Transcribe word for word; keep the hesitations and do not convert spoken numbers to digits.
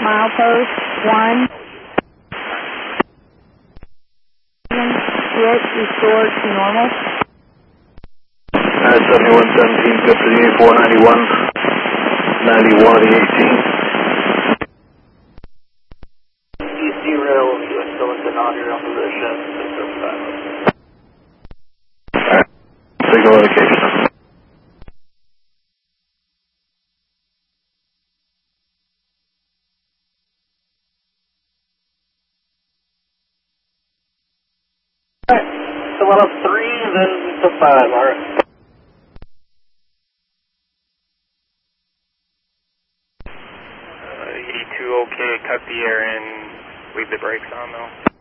Milepost one. Hit, restored to normal. Alright, seventy-one seventeen, good for the eighty-four ninety-one, ninety-one eighteen. East rail, U S still in the non-aerial position, six oh five. Alright, signal indication. Alright, so one up three, then to five, alright. Uh, E two okay, cut the air in, leave the brakes on though.